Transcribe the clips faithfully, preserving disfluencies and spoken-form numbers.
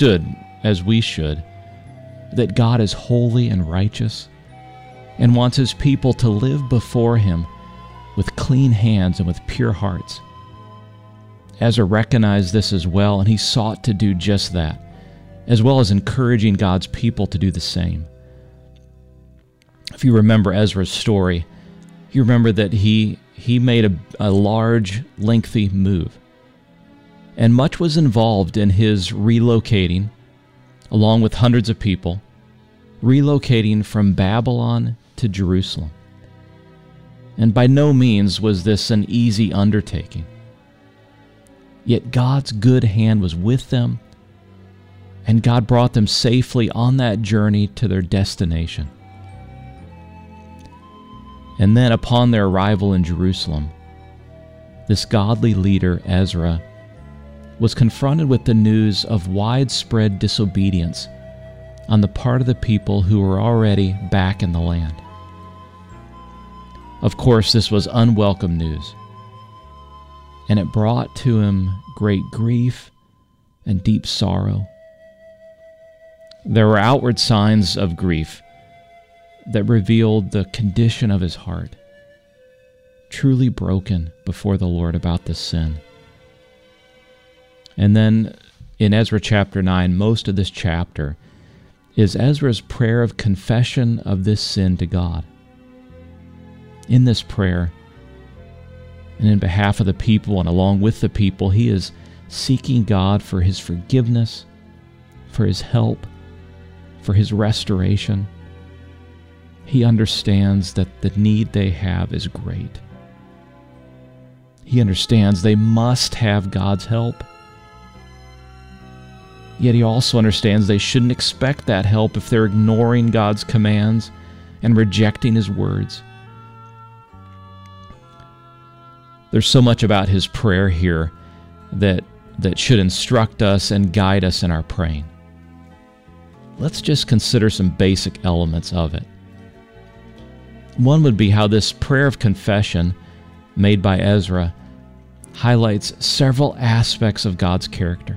understood, as we should, that God is holy and righteous and wants His people to live before Him with clean hands and with pure hearts. Ezra recognized this as well, and he sought to do just that, as well as encouraging God's people to do the same. If you remember Ezra's story, you remember that he he made a, a large, lengthy move. And much was involved in his relocating, along with hundreds of people, relocating from Babylon to Jerusalem. And by no means was this an easy undertaking. Yet God's good hand was with them, and God brought them safely on that journey to their destination. And then upon their arrival in Jerusalem, this godly leader, Ezra, was confronted with the news of widespread disobedience on the part of the people who were already back in the land. Of course, this was unwelcome news, and it brought to him great grief and deep sorrow. There were outward signs of grief that revealed the condition of his heart, truly broken before the Lord about this sin. And then in Ezra chapter nine, most of this chapter is Ezra's prayer of confession of this sin to God. In this prayer, and in behalf of the people and along with the people, he is seeking God for His forgiveness, for His help, for His restoration. He understands that the need they have is great. He understands they must have God's help. Yet he also understands they shouldn't expect that help if they're ignoring God's commands and rejecting His words. There's so much about his prayer here that, that should instruct us and guide us in our praying. Let's just consider some basic elements of it. One would be how this prayer of confession made by Ezra highlights several aspects of God's character.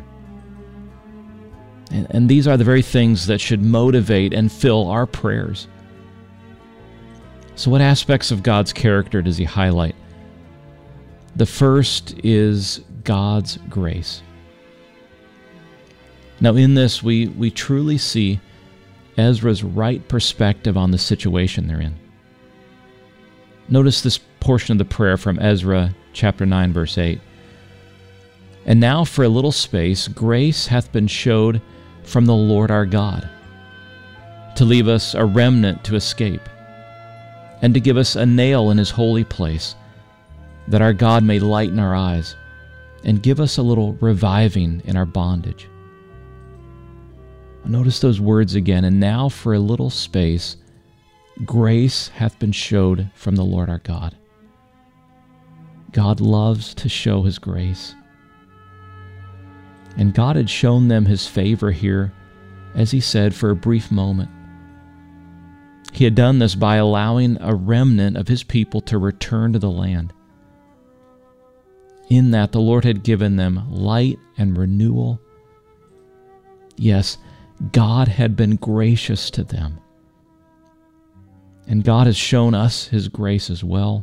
And, and these are the very things that should motivate and fill our prayers. So what aspects of God's character does he highlight? The first is God's grace. Now in this, we, we truly see Ezra's right perspective on the situation they're in. Notice this portion of the prayer from Ezra chapter nine, verse eight. And now for a little space, grace hath been showed from the Lord our God, to leave us a remnant to escape, and to give us a nail in His holy place, that our God may lighten our eyes, and give us a little reviving in our bondage. Notice those words again. And now for a little space, grace hath been showed from the Lord our God. God loves to show His grace. And God had shown them His favor here, as He said, for a brief moment. He had done this by allowing a remnant of His people to return to the land. In that, the Lord had given them light and renewal. Yes, God had been gracious to them. And God has shown us His grace as well.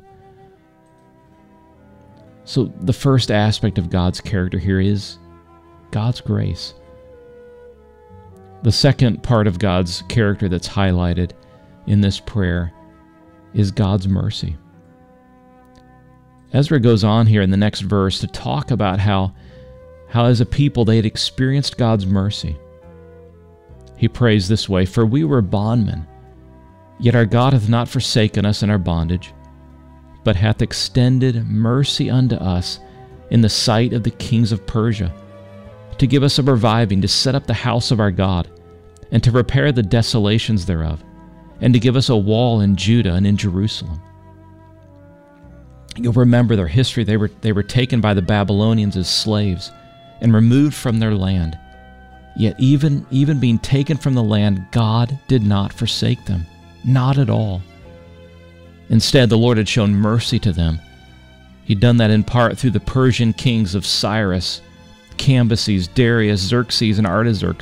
So the first aspect of God's character here is God's grace. The second part of God's character that's highlighted in this prayer is God's mercy. Ezra goes on here in the next verse to talk about how, how as a people they had experienced God's mercy. He prays this way, "For we were bondmen, yet our God hath not forsaken us in our bondage, but hath extended mercy unto us in the sight of the kings of Persia, to give us a reviving, to set up the house of our God, and to repair the desolations thereof, and to give us a wall in Judah and in Jerusalem." You'll remember their history. They were, they were taken by the Babylonians as slaves and removed from their land. Yet even, even being taken from the land, God did not forsake them. Not at all. Instead, the Lord had shown mercy to them. He'd done that in part through the Persian kings of Cyrus, Cambyses, Darius, Xerxes, and Artaxerxes.